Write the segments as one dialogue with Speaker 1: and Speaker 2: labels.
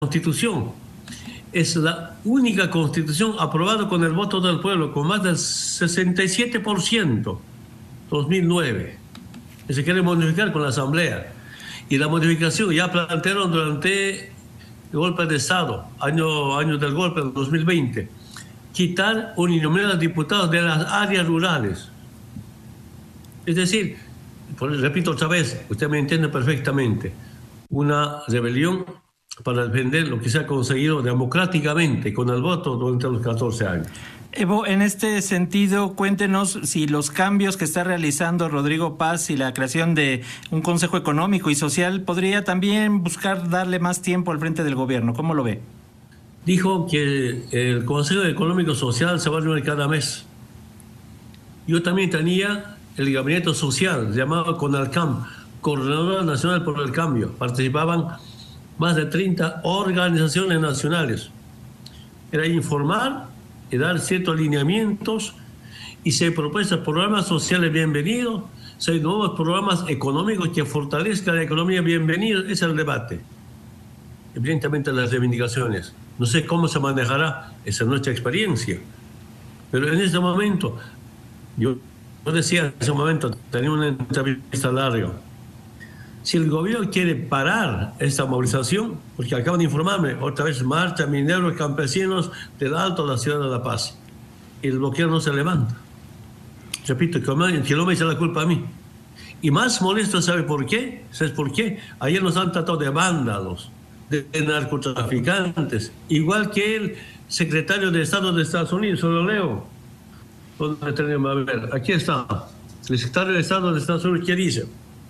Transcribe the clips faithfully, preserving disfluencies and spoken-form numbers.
Speaker 1: Constitución. Es la única Constitución aprobada con el voto del pueblo, con más del sesenta y siete por ciento, dos mil nueve. Y se quiere modificar con la Asamblea. Y la modificación ya plantearon durante el golpe de Estado, año, año del golpe del dos mil veinte, quitar uninominales diputados de las áreas rurales. Es decir, repito otra vez, usted me entiende perfectamente, una rebelión para defender lo que se ha conseguido democráticamente con el voto durante los catorce años.
Speaker 2: Evo, en este sentido, cuéntenos si los cambios que está realizando Rodrigo Paz y la creación de un Consejo Económico y Social podría también buscar darle más tiempo al frente del gobierno. ¿Cómo lo ve?
Speaker 1: Dijo que el Consejo Económico y Social se va a reunir cada mes. Yo también tenía el Gabinete Social, llamado CONALCAM, Coordinadora Nacional por el Cambio. Participaban más de treinta organizaciones nacionales. Era informar y dar ciertos lineamientos, y si hay propuestas, programas sociales, bienvenidos. Si hay nuevos programas económicos que fortalezcan la economía, bienvenidos. Ese es el debate. Evidentemente las reivindicaciones. No sé cómo se manejará, esa es nuestra experiencia. Pero en este momento, yo, yo decía en ese momento, tenía una entrevista larga, si el gobierno quiere parar esta movilización, porque acaban de informarme, otra vez marcha mineros, campesinos del Alto de la ciudad de La Paz, y el bloqueo no se levanta. Repito, que no me echa la culpa a mí. Y más molesto, ¿sabe por qué? ¿Sabes por qué? Ayer nos han tratado de vándalos, de, de narcotraficantes, igual que el secretario de Estado de Estados Unidos, se lo leo. ¿Dónde tenemos? A ver, aquí está. El secretario de Estado de Estados Unidos, ¿qué dice?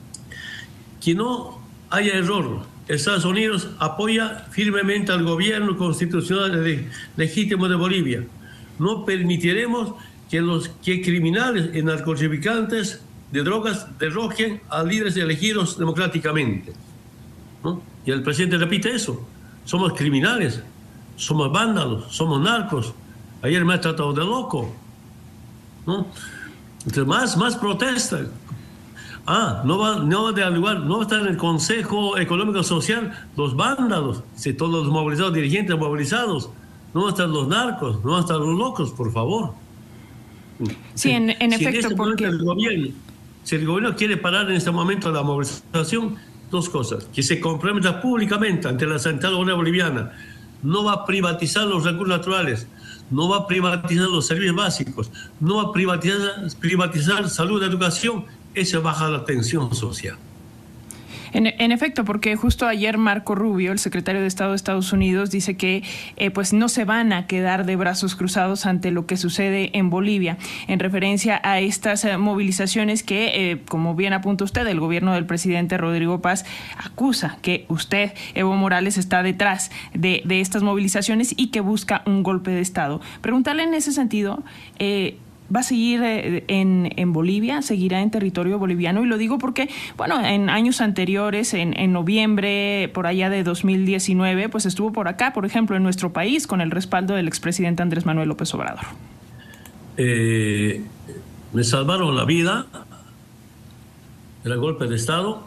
Speaker 1: Que no haya error. Estados Unidos apoya firmemente al gobierno constitucional legítimo de Bolivia. No permitiremos que los que criminales y narcotraficantes de drogas derroquen a líderes elegidos democráticamente, ¿no? Y el presidente repite eso. Somos criminales, somos vándalos, somos narcos. Ayer me ha tratado de loco, ¿no? Entonces, más, más protesta. Ah, no va, no va a dar lugar, no va a estar en el Consejo Económico Social los vándalos, si todos los movilizados, dirigentes movilizados, no van a estar los narcos, no van a estar los locos, por favor.
Speaker 3: Sí, en, en
Speaker 1: si
Speaker 3: efecto,
Speaker 1: en este
Speaker 3: porque...
Speaker 1: El gobierno, si el gobierno quiere parar en este momento la movilización, dos cosas, que se comprometa públicamente ante la Central Obrera Boliviana, no va a privatizar los recursos naturales, no va a privatizar los servicios básicos, no va a privatizar, privatizar salud, educación. Eso baja la tensión social.
Speaker 3: En, en efecto, porque justo ayer Marco Rubio, el secretario de Estado de Estados Unidos, dice que eh, pues no se van a quedar de brazos cruzados ante lo que sucede en Bolivia, en referencia a estas eh, movilizaciones que, eh, como bien apunta usted, el gobierno del presidente Rodrigo Paz acusa que usted, Evo Morales, está detrás de, de estas movilizaciones y que busca un golpe de Estado. Preguntarle en ese sentido, eh, ¿va a seguir en, en Bolivia? ¿Seguirá en territorio boliviano? Y lo digo porque, bueno, en años anteriores, en, en noviembre, por allá de dos mil diecinueve, pues estuvo por acá, por ejemplo, en nuestro país, con el respaldo del expresidente Andrés Manuel López Obrador.
Speaker 1: Eh, me salvaron la vida, era golpe de Estado.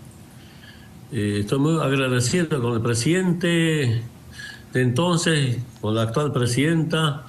Speaker 1: Eh, estoy muy agradecido con el presidente de entonces, con la actual presidenta.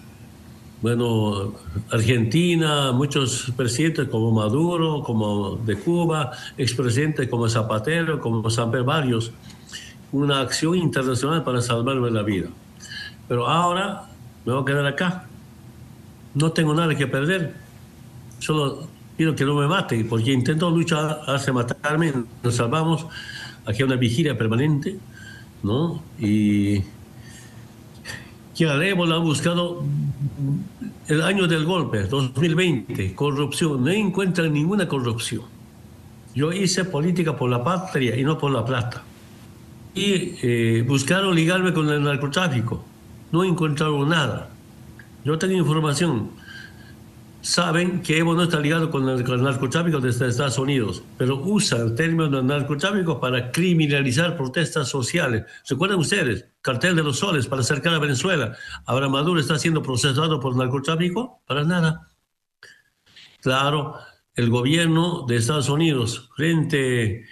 Speaker 1: Bueno, Argentina, muchos presidentes como Maduro, como de Cuba, expresidentes como Zapatero, como Samper, varios, una acción internacional para salvarme la vida. Pero ahora me voy a quedar acá. No tengo nada que perder. Solo pido que no me maten, porque intento luchar hacia matarme. Nos salvamos. Aquí hay una vigilia permanente, ¿no? Y que a Evo la han buscado el año del golpe, dos mil veinte, corrupción. No encuentran ninguna corrupción. Yo hice política por la patria y no por la plata. Y eh, buscaron ligarme con el narcotráfico. No encontraron nada. Yo tengo información. Saben que Evo no está ligado con el, con el narcotráfico desde Estados Unidos, pero usa el término del narcotráfico para criminalizar protestas sociales. ¿Recuerdan ustedes? Cartel de los Soles para acercar a Venezuela. ¿Ahora Maduro está siendo procesado por narcotráfico? Para nada. Claro, el gobierno de Estados Unidos, frente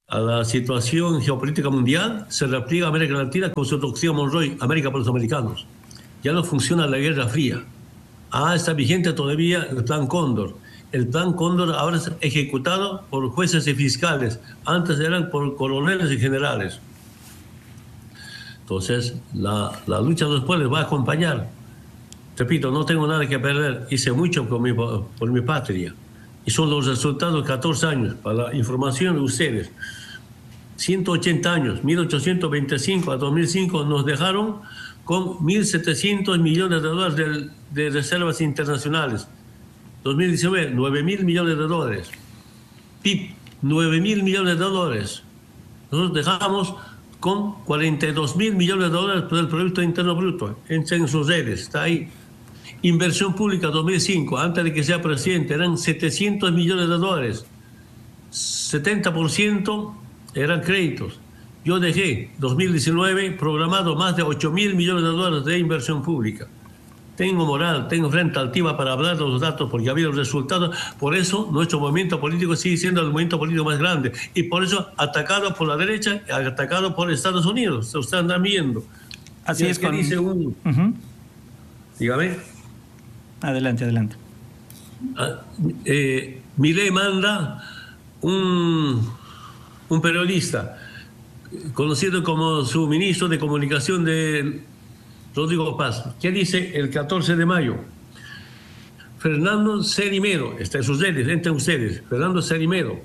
Speaker 1: a la situación geopolítica mundial, se repliega América Latina con su doctrina Monroe, América para los americanos. Ya no funciona la Guerra Fría. Ah, está vigente todavía el Plan Cóndor. El Plan Cóndor ahora es ejecutado por jueces y fiscales. Antes eran por coroneles y generales. Entonces, la, la lucha de los pueblos va a acompañar. Repito, no tengo nada que perder. Hice mucho por mi, por mi patria. Y son los resultados de catorce años. Para la información de ustedes. ciento ochenta años, mil ochocientos veinticinco a dos mil cinco, nos dejaron con mil setecientos millones de dólares de, de reservas internacionales. dos mil diecinueve, nueve mil millones de dólares. P I B, nueve mil millones de dólares. Nosotros dejamos con cuarenta y dos mil millones de dólares del Producto Interno Bruto en, en sus redes. Está ahí. Inversión pública dos mil cinco, antes de que sea presidente, eran setecientos millones de dólares. setenta por ciento eran créditos. Yo dejé dos mil diecinueve programado más de ocho mil millones de dólares de inversión pública. Tengo moral, tengo frente altiva para hablar de los datos porque ha habido resultados. Por eso nuestro movimiento político sigue siendo el movimiento político más grande. Y por eso atacado por la derecha, atacado por Estados Unidos. Se ustedes andan viendo.
Speaker 2: Así es,
Speaker 1: que
Speaker 2: con...
Speaker 1: dice un...
Speaker 2: Uh-huh.
Speaker 1: Dígame.
Speaker 2: Adelante, adelante.
Speaker 1: Ah, eh, Milei manda un, un periodista conocido como su ministro de comunicación de Rodrigo Paz. ¿Qué dice el catorce de mayo? Fernando Cerimero, está en sus redes, entre ustedes, Fernando Cerimero,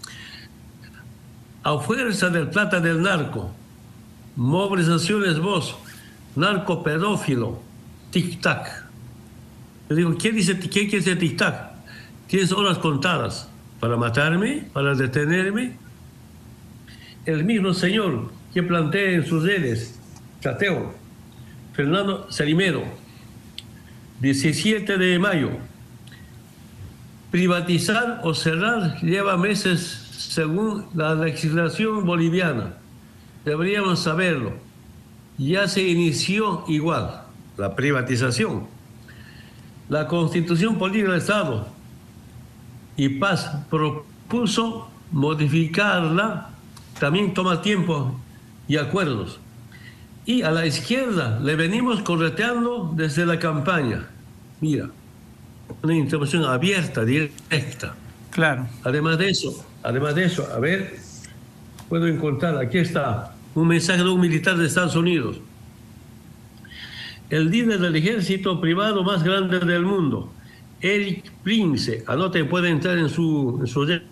Speaker 1: a fuerza del plata del narco, movilizaciones vos, narco pedófilo, tic-tac. Yo digo, ¿qué dice, qué quiere decir tic-tac? Tienes horas contadas para matarme, para detenerme. El mismo señor que plantea en sus redes, Cateo, Fernando Cerimero, diecisiete de mayo, privatizar o cerrar lleva meses según la legislación boliviana. Deberíamos saberlo. Ya se inició igual la privatización. La Constitución Política del Estado y Paz propuso modificarla, también toma tiempo y acuerdos. Y a la izquierda le venimos correteando desde la campaña. Mira, una intervención abierta, directa.
Speaker 2: Claro. Además
Speaker 1: de eso, además de eso, a ver, puedo encontrar, aquí está, un mensaje de un militar de Estados Unidos. El líder del ejército privado más grande del mundo, Eric Prince, anote, puede entrar en su, en su red,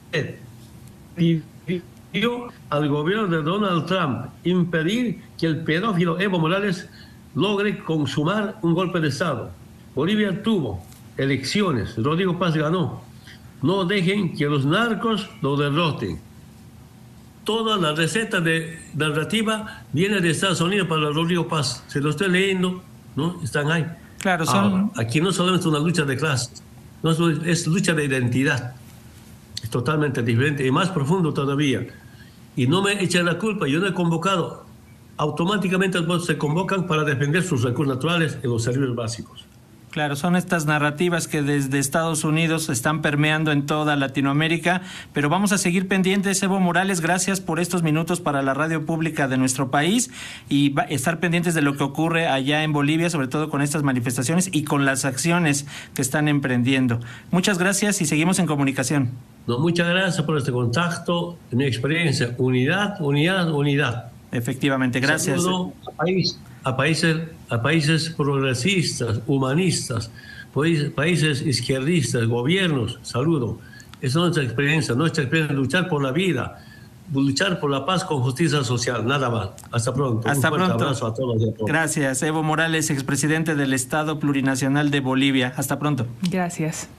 Speaker 1: pidió al gobierno de Donald Trump impedir que el pedófilo Evo Morales logre consumar un golpe de Estado. Bolivia tuvo elecciones, Rodrigo Paz ganó. No dejen que los narcos lo derroten. Toda la receta de narrativa viene de Estados Unidos para Rodrigo Paz. Se lo estoy leyendo, ¿no? Están ahí.
Speaker 2: Claro, son...
Speaker 1: Ahora, aquí no solamente es una lucha de clases, no es, es lucha de identidad. Es totalmente diferente y más profundo todavía. Y no me echen la culpa, yo no he convocado. Automáticamente los votos se convocan para defender sus recursos naturales y los servicios básicos.
Speaker 2: Claro, son estas narrativas que desde Estados Unidos están permeando en toda Latinoamérica, pero vamos a seguir pendientes. Evo Morales, gracias por estos minutos para la radio pública de nuestro país y va, estar pendientes de lo que ocurre allá en Bolivia, sobre todo con estas manifestaciones y con las acciones que están emprendiendo. Muchas gracias y seguimos en comunicación.
Speaker 1: No, muchas gracias por este contacto, mi experiencia. Unidad, unidad, unidad.
Speaker 2: Efectivamente, gracias.
Speaker 1: Saludo a, país, a, países, a países progresistas, humanistas, países, países izquierdistas, gobiernos, saludo. Esa es nuestra experiencia, nuestra experiencia es luchar por la vida, luchar por la paz con justicia social, nada más. Hasta pronto.
Speaker 2: Hasta
Speaker 1: Un fuerte
Speaker 2: pronto.
Speaker 1: abrazo a todos y a todos.
Speaker 2: Gracias, Evo Morales, expresidente del Estado Plurinacional de Bolivia. Hasta pronto.
Speaker 3: Gracias.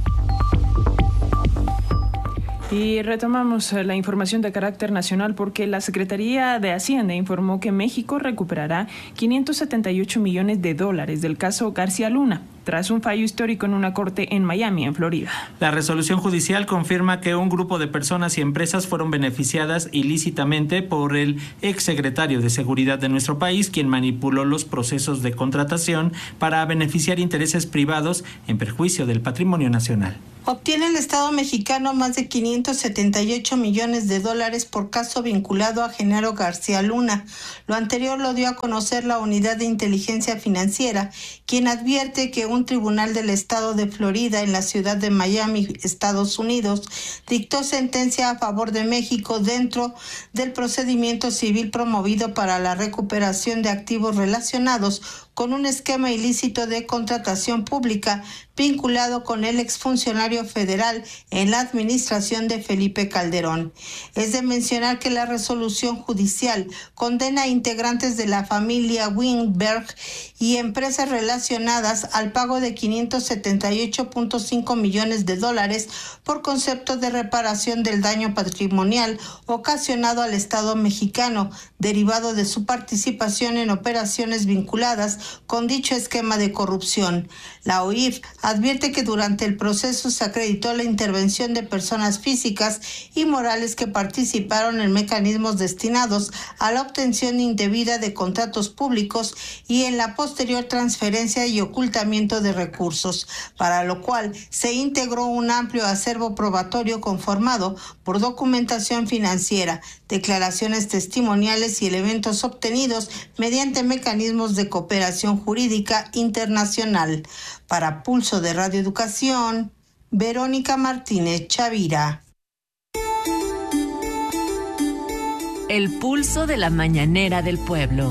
Speaker 3: Y retomamos la información de carácter nacional porque la Secretaría de Hacienda informó que México recuperará quinientos setenta y ocho millones de dólares del caso García Luna, tras un fallo histórico en una corte en Miami, en Florida.
Speaker 2: La resolución judicial confirma que un grupo de personas y empresas fueron beneficiadas ilícitamente por el exsecretario de Seguridad de nuestro país, quien manipuló los procesos de contratación para beneficiar intereses privados en perjuicio del patrimonio nacional.
Speaker 4: Obtiene el Estado mexicano más de quinientos setenta y ocho millones de dólares por caso vinculado a Genaro García Luna. Lo anterior lo dio a conocer la Unidad de Inteligencia Financiera, quien advierte que un tribunal del estado de Florida en la ciudad de Miami, Estados Unidos, dictó sentencia a favor de México dentro del procedimiento civil promovido para la recuperación de activos relacionados con un esquema ilícito de contratación pública vinculado con el exfuncionario federal en la administración de Felipe Calderón. Es de mencionar que la resolución judicial condena a integrantes de la familia Weinberg y empresas relacionadas al pago de quinientos setenta y ocho punto cinco millones de dólares por concepto de reparación del daño patrimonial ocasionado al Estado mexicano, derivado de su participación en operaciones vinculadas con dicho esquema de corrupción. La O I F advierte que durante el proceso se acreditó la intervención de personas físicas y morales que participaron en mecanismos destinados a la obtención indebida de contratos públicos y en la posterior transferencia y ocultamiento de recursos, para lo cual se integró un amplio acervo probatorio conformado por documentación financiera, declaraciones testimoniales y elementos obtenidos mediante mecanismos de cooperación jurídica internacional. Para Pulso de Radio Educación, Verónica Martínez Chavira.
Speaker 5: El pulso de la mañanera del pueblo.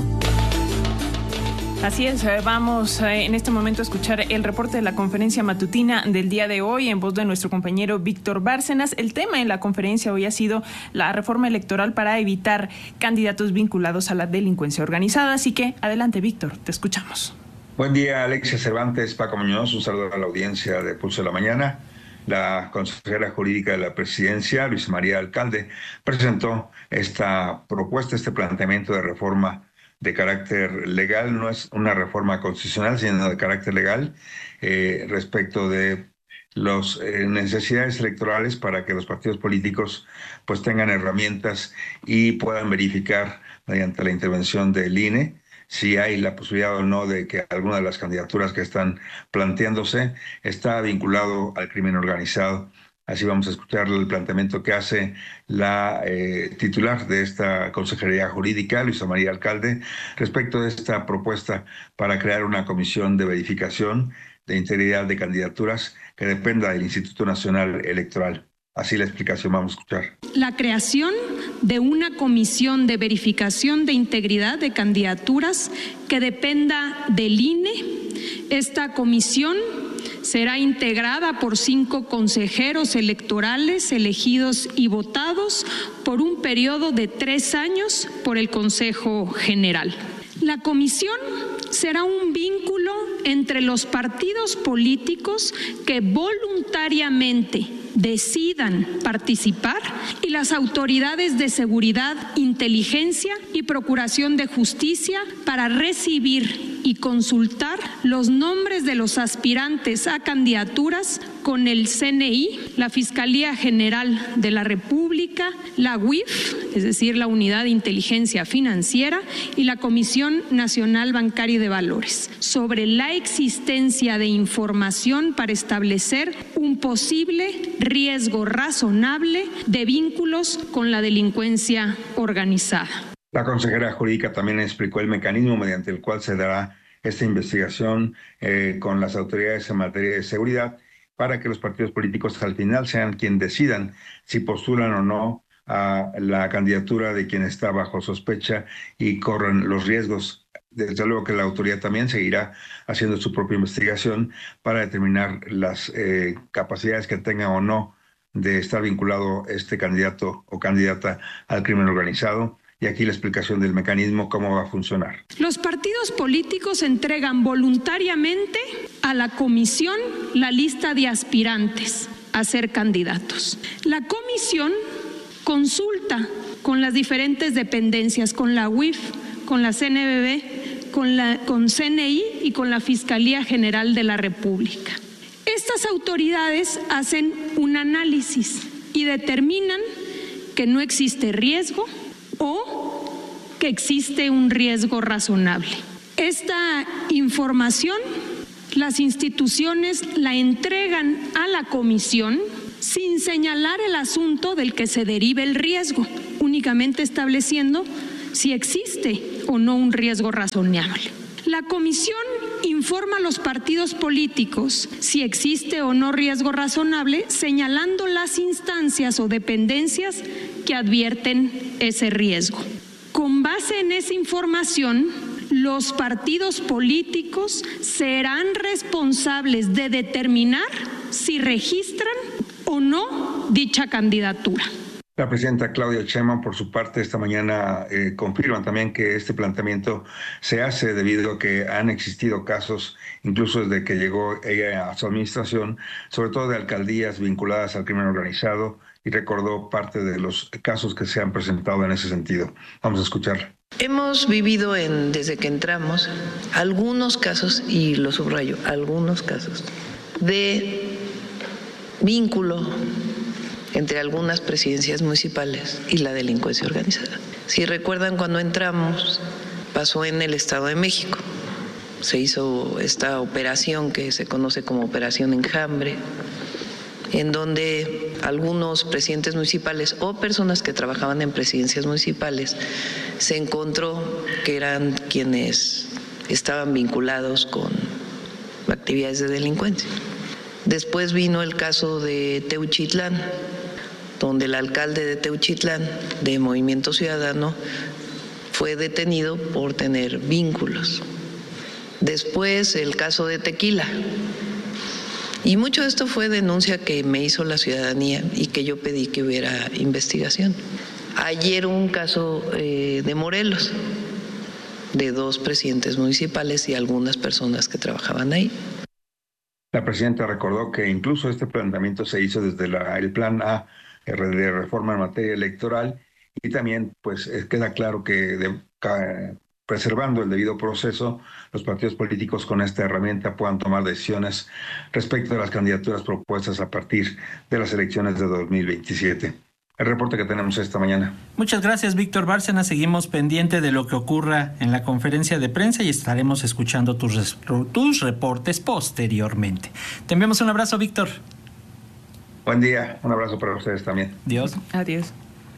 Speaker 3: Así es, vamos en este momento a escuchar el reporte de la conferencia matutina del día de hoy en voz de nuestro compañero Víctor Bárcenas. El tema en la conferencia hoy ha sido la reforma electoral para evitar candidatos vinculados a la delincuencia organizada. Así que adelante, Víctor, te escuchamos.
Speaker 6: Buen día, Alexia Cervantes, Paco Muñoz, un saludo a la audiencia de Pulso de la Mañana. La consejera jurídica de la presidencia, Luisa María Alcalde, presentó esta propuesta, este planteamiento de reforma de carácter legal. No es una reforma constitucional, sino de carácter legal, eh, respecto de las eh, necesidades electorales para que los partidos políticos pues tengan herramientas y puedan verificar mediante la intervención del I N E si hay la posibilidad o no de que alguna de las candidaturas que están planteándose está vinculado al crimen organizado. Así vamos a escuchar el planteamiento que hace la eh, titular de esta Consejería Jurídica, Luisa María Alcalde, respecto de esta propuesta para crear una comisión de verificación de integridad de candidaturas que dependa del Instituto Nacional Electoral. Así la explicación vamos a escuchar.
Speaker 7: La creación de una comisión de verificación de integridad de candidaturas que dependa del I N E. Esta comisión será integrada por cinco consejeros electorales elegidos y votados por un periodo de tres años por el Consejo General. La comisión será un vínculo entre los partidos políticos que voluntariamente decidan participar y las autoridades de seguridad, inteligencia y procuración de justicia para recibir y consultar los nombres de los aspirantes a candidaturas con el C N I, la Fiscalía General de la República, la U I F, es decir, la Unidad de Inteligencia Financiera, y la Comisión Nacional Bancaria y de Valores, sobre la existencia de información para establecer un posible riesgo razonable de vínculos con la delincuencia organizada.
Speaker 6: La consejera jurídica también explicó el mecanismo mediante el cual se dará esta investigación eh, con las autoridades en materia de seguridad para que los partidos políticos al final sean quienes decidan si postulan o no a la candidatura de quien está bajo sospecha y corren los riesgos. Desde luego que la autoridad también seguirá haciendo su propia investigación para determinar las eh, capacidades que tenga o no de estar vinculado este candidato o candidata al crimen organizado. Y aquí la explicación del mecanismo, cómo va a funcionar.
Speaker 7: Los partidos políticos entregan voluntariamente a la comisión la lista de aspirantes a ser candidatos. La comisión consulta con las diferentes dependencias, con la U I F, con la C N B B, con la con C N I y con la Fiscalía General de la República. Estas autoridades hacen un análisis y determinan que no existe riesgo o que existe un riesgo razonable. Esta información las instituciones la entregan a la comisión sin señalar el asunto del que se derive el riesgo, únicamente estableciendo si existe o no un riesgo razonable. La comisión informa a los partidos políticos si existe o no riesgo razonable, señalando las instancias o dependencias que advierten ese riesgo. Con base en esa información, los partidos políticos serán responsables de determinar si registran o no dicha candidatura.
Speaker 6: La presidenta Claudia Sheinbaum, por su parte, esta mañana eh, confirma también que este planteamiento se hace debido a que han existido casos, incluso desde que llegó ella a su administración, sobre todo de alcaldías vinculadas al crimen organizado, y recordó parte de los casos que se han presentado en ese sentido. Vamos a escuchar.
Speaker 8: Hemos vivido en, desde que entramos algunos casos, y lo subrayo, algunos casos, de vínculo entre algunas presidencias municipales y la delincuencia organizada. Si recuerdan, cuando entramos, pasó en el Estado de México. Se hizo esta operación que se conoce como Operación Enjambre, en donde algunos presidentes municipales o personas que trabajaban en presidencias municipales se encontró que eran quienes estaban vinculados con actividades de delincuencia. Después vino el caso de Teuchitlán, donde el alcalde de Teuchitlán, de Movimiento Ciudadano, fue detenido por tener vínculos. Después el caso de Tequila. Y mucho de esto fue denuncia que me hizo la ciudadanía y que yo pedí que hubiera investigación. Ayer un caso eh, de Morelos, de dos presidentes municipales y algunas personas que trabajaban ahí.
Speaker 6: La presidenta recordó que incluso este planteamiento se hizo desde la, el Plan A de reforma en materia electoral, y también pues queda claro que de, ca, preservando el debido proceso, los partidos políticos con esta herramienta puedan tomar decisiones respecto de las candidaturas propuestas a partir de las elecciones de dos mil veintisiete. El reporte que tenemos esta mañana.
Speaker 2: Muchas gracias, Víctor Bárcena. Seguimos pendiente de lo que ocurra en la conferencia de prensa y estaremos escuchando tus, tus reportes posteriormente. Te enviamos un abrazo, Víctor.
Speaker 6: Buen día, un abrazo para ustedes también.
Speaker 2: Adiós.
Speaker 3: Adiós.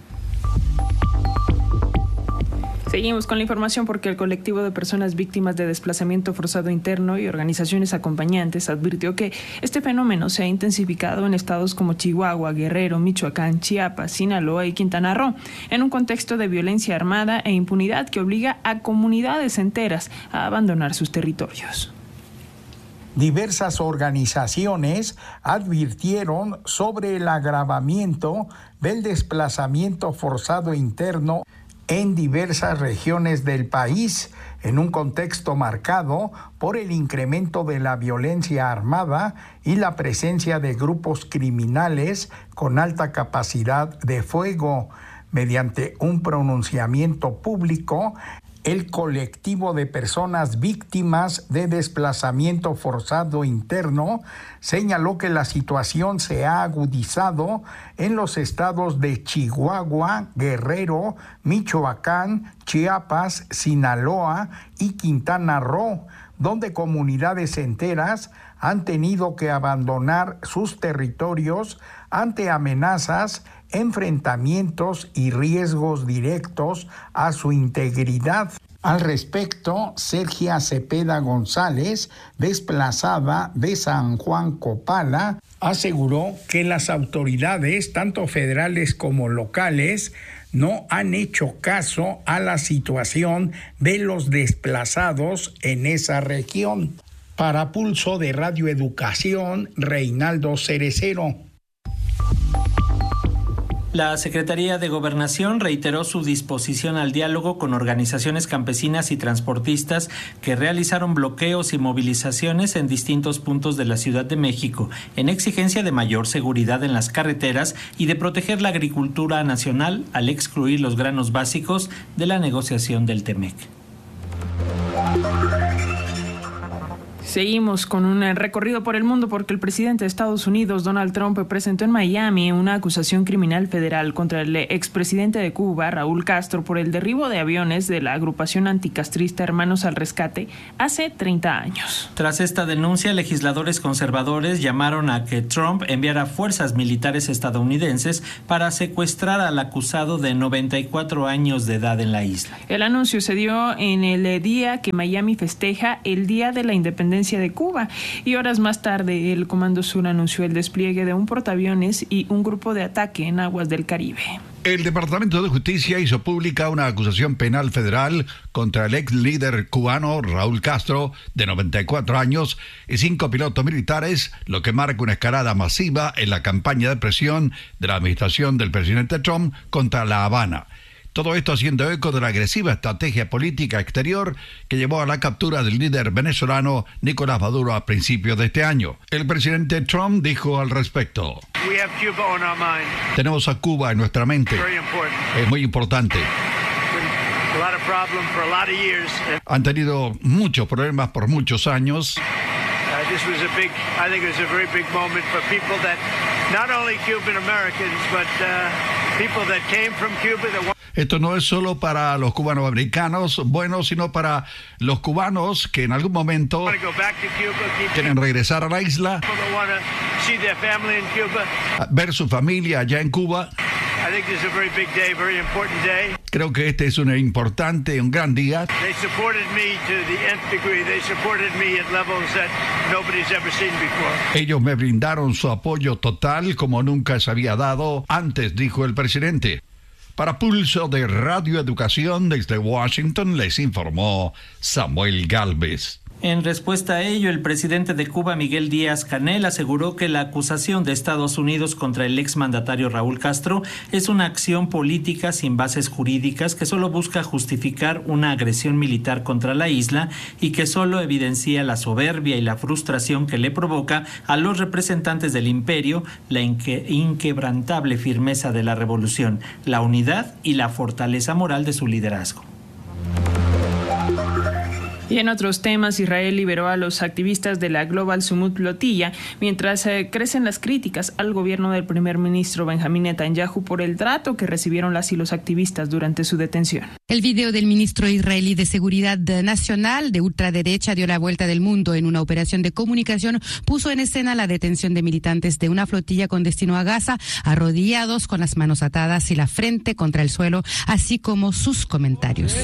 Speaker 3: Seguimos con la información porque el colectivo de personas víctimas de desplazamiento forzado interno y organizaciones acompañantes advirtió que este fenómeno se ha intensificado en estados como Chihuahua, Guerrero, Michoacán, Chiapas, Sinaloa y Quintana Roo, en un contexto de violencia armada e impunidad que obliga a comunidades enteras a abandonar sus territorios.
Speaker 9: Diversas organizaciones advirtieron sobre el agravamiento del desplazamiento forzado interno en diversas regiones del país, en un contexto marcado por el incremento de la violencia armada y la presencia de grupos criminales con alta capacidad de fuego. Mediante un pronunciamiento público, el colectivo de personas víctimas de desplazamiento forzado interno señaló que la situación se ha agudizado en los estados de Chihuahua, Guerrero, Michoacán, Chiapas, Sinaloa y Quintana Roo, donde comunidades enteras han tenido que abandonar sus territorios ante amenazas, enfrentamientos y riesgos directos a su integridad. Al respecto, Sergia Cepeda González, desplazada de San Juan Copala, aseguró que las autoridades, tanto federales como locales, no han hecho caso a la situación de los desplazados en esa región. Para Pulso de Radio Educación, Reinaldo Cerecero.
Speaker 2: La Secretaría de Gobernación reiteró su disposición al diálogo con organizaciones campesinas y transportistas que realizaron bloqueos y movilizaciones en distintos puntos de la Ciudad de México, en exigencia de mayor seguridad en las carreteras y de proteger la agricultura nacional al excluir los granos básicos de la negociación del T M E C.
Speaker 3: Seguimos con un recorrido por el mundo porque el presidente de Estados Unidos, Donald Trump, presentó en Miami una acusación criminal federal contra el expresidente de Cuba, Raúl Castro, por el derribo de aviones de la agrupación anticastrista Hermanos al Rescate hace treinta años.
Speaker 2: Tras esta denuncia, legisladores conservadores llamaron a que Trump enviara fuerzas militares estadounidenses para secuestrar al acusado de noventa y cuatro años de edad en la isla.
Speaker 3: El anuncio se dio en el día que Miami festeja el Día de la Independencia de Cuba, y horas más tarde el Comando Sur anunció el despliegue de un portaaviones y un grupo de ataque en aguas del Caribe.
Speaker 10: El Departamento de Justicia hizo pública una acusación penal federal contra el ex líder cubano Raúl Castro, de noventa y cuatro años, y cinco pilotos militares, lo que marca una escalada masiva en la campaña de presión de la administración del presidente Trump contra La Habana. Todo esto haciendo eco de la agresiva estrategia política exterior que llevó a la captura del líder venezolano Nicolás Maduro a principios de este año. El presidente Trump dijo al respecto: tenemos a Cuba en nuestra mente. Es muy importante. Han tenido muchos problemas por muchos años.
Speaker 11: This was a big, I think it was a very big moment for people that, not only Cuban Americans, but uh, people that came from Cuba. That...
Speaker 10: Esto no es solo para los cubanos americanos, bueno, sino para los cubanos que en algún momento quieren regresar a la isla, ver su familia allá en Cuba.
Speaker 11: I think this is a very big day, very important day.
Speaker 10: Creo que este es un importante, un gran día.
Speaker 11: They supported me to the nth degree. They supported me at levels that nobody's ever seen before.
Speaker 10: Ellos me brindaron su apoyo total como nunca se había dado antes, dijo el presidente. Para Pulso de Radio Educación desde Washington les informó Samuel Gálvez.
Speaker 2: En respuesta a ello, el presidente de Cuba, Miguel Díaz-Canel, aseguró que la acusación de Estados Unidos contra el exmandatario Raúl Castro es una acción política sin bases jurídicas que solo busca justificar una agresión militar contra la isla y que solo evidencia la soberbia y la frustración que le provoca a los representantes del imperio la inque- inquebrantable firmeza de la revolución, la unidad y la fortaleza moral de su liderazgo.
Speaker 3: Y en otros temas, Israel liberó a los activistas de la Global Summit Flotilla, mientras eh, crecen las críticas al gobierno del primer ministro Benjamín Netanyahu por el trato que recibieron las y los activistas durante su detención.
Speaker 12: El video del ministro israelí de Seguridad Nacional de ultraderecha dio la vuelta del mundo. En una operación de comunicación puso en escena la detención de militantes de una flotilla con destino a Gaza, arrodillados con las manos atadas y la frente contra el suelo, así como sus comentarios.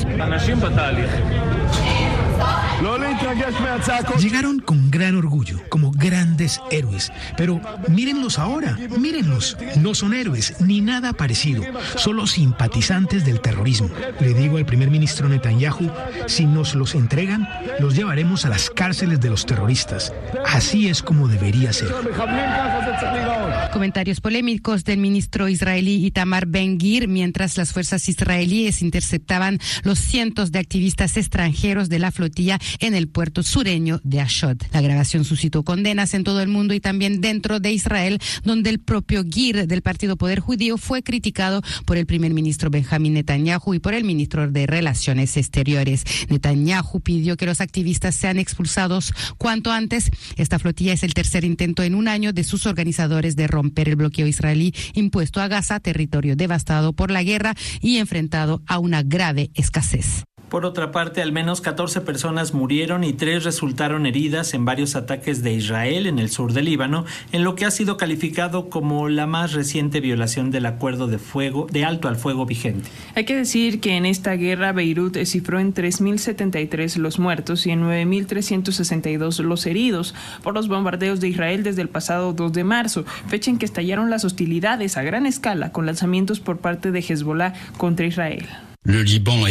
Speaker 13: Llegaron con gran orgullo, como grandes héroes. Pero mírenlos ahora, mírenlos. No son héroes, ni nada parecido. Solo simpatizantes del terrorismo. Le digo al primer ministro Netanyahu, si nos los entregan, los llevaremos a las cárceles de los terroristas. Así es como debería ser.
Speaker 12: Comentarios polémicos del ministro israelí Itamar Ben-Gvir mientras las fuerzas israelíes interceptaban los cientos de activistas extranjeros de la flotilla en el puerto sureño de Ashdod. La grabación suscitó condenas en todo el mundo y también dentro de Israel, donde el propio Gvir del Partido Poder Judío fue criticado por el primer ministro Benjamín Netanyahu y por el ministro de Relaciones Exteriores. Netanyahu pidió que los activistas sean expulsados cuanto antes. Esta flotilla es el tercer intento en un año de sus organizadores de romper el bloqueo israelí impuesto a Gaza, territorio devastado por la guerra y enfrentado a una grave escasez.
Speaker 2: Por otra parte, al menos catorce personas murieron y tres resultaron heridas en varios ataques de Israel en el sur del Líbano, en lo que ha sido calificado como la más reciente violación del acuerdo de fuego de alto al fuego vigente.
Speaker 3: Hay que decir que en esta guerra Beirut cifró en tres mil setenta y tres los muertos y en nueve mil trescientos sesenta y dos los heridos por los bombardeos de Israel desde el pasado dos de marzo, fecha en que estallaron las hostilidades a gran escala con lanzamientos por parte de Hezbollah contra Israel.
Speaker 14: El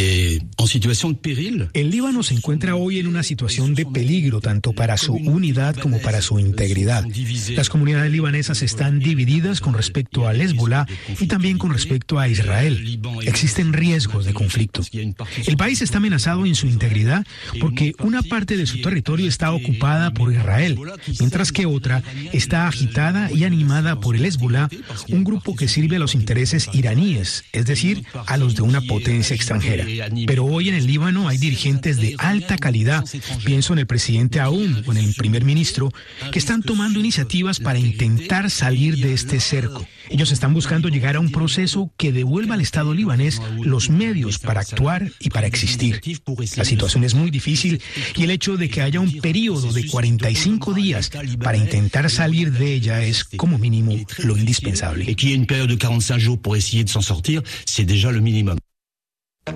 Speaker 14: Líbano se encuentra hoy en una situación de peligro tanto para su unidad como para su integridad. Las comunidades libanesas están divididas con respecto al Hezbollah y también con respecto a Israel. Existen riesgos de conflicto. El país está amenazado en su integridad porque una parte de su territorio está ocupada por Israel, mientras que otra está agitada y animada por el Hezbollah, un grupo que sirve a los intereses iraníes, es decir, a los de una potencia
Speaker 13: injerencia extranjera. Pero hoy en el Líbano hay dirigentes de alta calidad, pienso en el presidente Aoun o en el primer ministro, que están tomando iniciativas para intentar salir de este cerco. Ellos están buscando llegar a un proceso que devuelva al Estado libanés los medios para actuar y para existir. La situación es muy difícil y el hecho de que haya un periodo de cuarenta y cinco días para intentar salir de ella es como mínimo lo indispensable.
Speaker 15: Et qu'il y ait une période de quarante-cinq jours pour essayer de s'en sortir, c'est déjà le minimum.